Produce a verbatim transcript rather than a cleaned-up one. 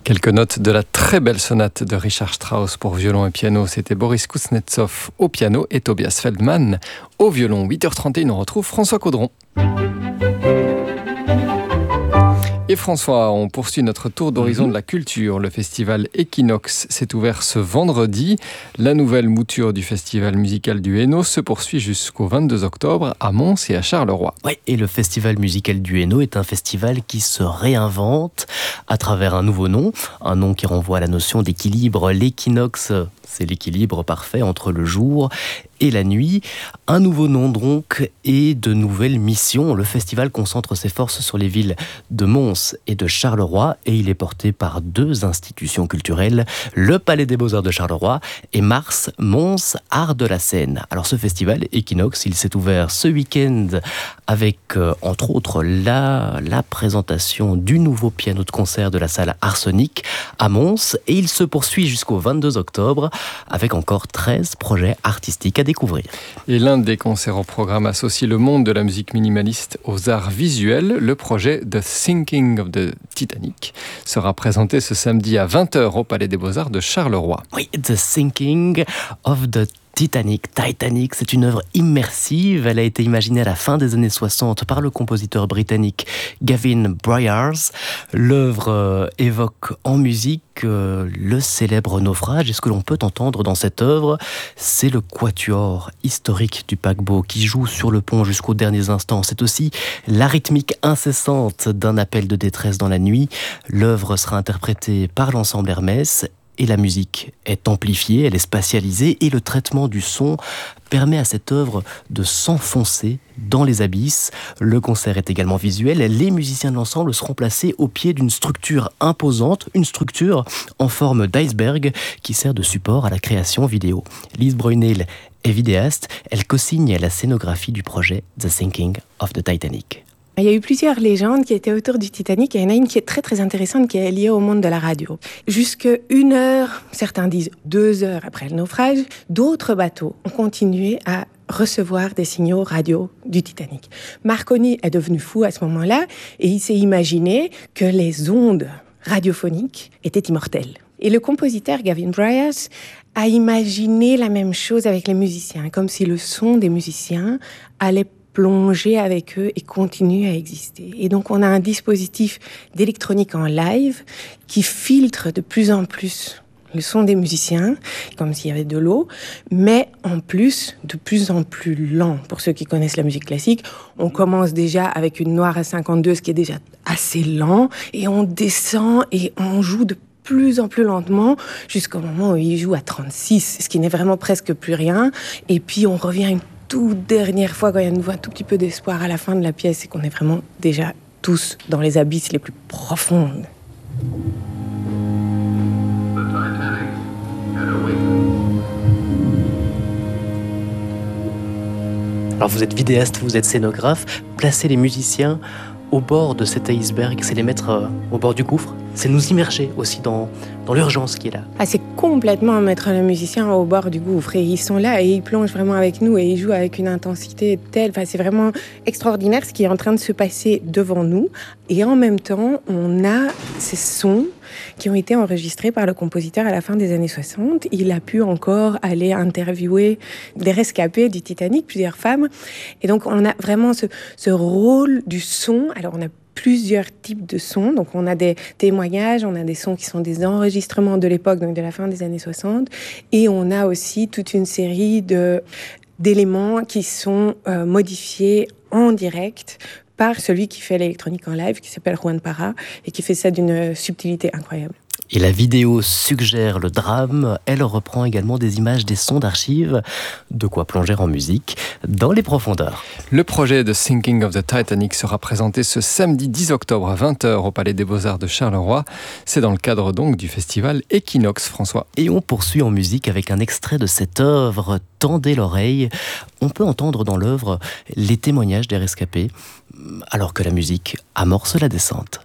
Quelques notes de la très belle sonate de Richard Strauss pour violon et piano. C'était Boris Kuznetsov au piano et Tobias Feldman au violon. huit heures trente et une, on retrouve François Caudron. Et François, on poursuit notre tour d'horizon mmh. de la culture. Le festival Equinox s'est ouvert ce vendredi. La nouvelle mouture du festival musical du Hainaut se poursuit jusqu'au vingt-deux octobre à Mons et à Charleroi. Oui, et le festival musical du Hainaut est un festival qui se réinvente à travers un nouveau nom, un nom qui renvoie à la notion d'équilibre. L'équinoxe, c'est l'équilibre parfait entre le jour et la nuit. Un nouveau nom donc et de nouvelles missions. Le festival concentre ses forces sur les villes de Mons et de Charleroi et il est porté par deux institutions culturelles, le Palais des Beaux-Arts de Charleroi et Mars Mons Art de la Seine. Alors ce festival Equinox, il s'est ouvert ce week-end avec euh, entre autres la, la présentation du nouveau piano de concert de la salle Arsenic à Mons et il se poursuit jusqu'au vingt-deux octobre avec encore treize projets artistiques à découvrir. Et l'un des concerts au programme associe le monde de la musique minimaliste aux arts visuels. Le projet The Sinking of the Titanic sera présenté ce samedi à vingt heures au Palais des Beaux-Arts de Charleroi. Oui, The Sinking of the Titanic. Titanic, c'est une œuvre immersive. Elle a été imaginée à la fin des années soixante par le compositeur britannique Gavin Bryars. L'œuvre euh, évoque en musique euh, le célèbre naufrage. Et ce que l'on peut entendre dans cette œuvre, c'est le quatuor historique du paquebot qui joue sur le pont jusqu'aux derniers instants. C'est aussi la rythmique incessante d'un appel de détresse dans la nuit. L'œuvre sera interprétée par l'ensemble Hermès. Et la musique est amplifiée, elle est spatialisée et le traitement du son permet à cette œuvre de s'enfoncer dans les abysses. Le concert est également visuel. Les musiciens de l'ensemble seront placés au pied d'une structure imposante, une structure en forme d'iceberg qui sert de support à la création vidéo. Lise Brunel est vidéaste. Elle co-signe la scénographie du projet The Sinking of the Titanic. Il y a eu plusieurs légendes qui étaient autour du Titanic et il y en a une qui est très très intéressante qui est liée au monde de la radio. Jusque une heure, certains disent deux heures après le naufrage, d'autres bateaux ont continué à recevoir des signaux radio du Titanic. Marconi est devenu fou à ce moment-là et il s'est imaginé que les ondes radiophoniques étaient immortelles. Et le compositeur Gavin Bryars a imaginé la même chose avec les musiciens, comme si le son des musiciens allait plonger avec eux et continuer à exister. Et donc, on a un dispositif d'électronique en live qui filtre de plus en plus le son des musiciens, comme s'il y avait de l'eau, mais en plus, de plus en plus lent. Pour ceux qui connaissent la musique classique, on commence déjà avec une Noire à cinquante-deux, ce qui est déjà assez lent, et on descend et on joue de plus en plus lentement, jusqu'au moment où il joue à trente-six, ce qui n'est vraiment presque plus rien. Et puis, on revient une toute dernière fois, quand il y a nouveau un tout petit peu d'espoir à la fin de la pièce, et qu'on est vraiment déjà tous dans les abysses les plus profondes. Alors vous êtes vidéaste, vous êtes scénographe, placer les musiciens au bord de cet iceberg, c'est les mettre euh, au bord du gouffre, c'est nous immerger aussi dans, dans l'urgence qui est là. Ah, c'est complètement mettre les musiciens au bord du gouffre et ils sont là et ils plongent vraiment avec nous et ils jouent avec une intensité telle, enfin, c'est vraiment extraordinaire ce qui est en train de se passer devant nous et en même temps on a ces sons qui ont été enregistrés par le compositeur à la fin des années soixante. Il a pu encore aller interviewer des rescapés du Titanic, plusieurs femmes. Et donc, on a vraiment ce, ce rôle du son. Alors, on a plusieurs types de sons. Donc, on a des témoignages, on a des sons qui sont des enregistrements de l'époque, donc de la fin des années soixante. Et on a aussi toute une série de, d'éléments qui sont euh, modifiés en direct par celui qui fait l'électronique en live, qui s'appelle Juan Parra, et qui fait ça d'une subtilité incroyable. Et la vidéo suggère le drame, elle reprend également des images, des sons d'archives, de quoi plonger en musique dans les profondeurs. Le projet The Sinking of the Titanic sera présenté ce samedi dix octobre à vingt heures au Palais des Beaux-Arts de Charleroi. C'est dans le cadre donc du festival Equinox, François. Et on poursuit en musique avec un extrait de cette œuvre, Tendez l'oreille. On peut entendre dans l'œuvre les témoignages des rescapés, alors que la musique amorce la descente.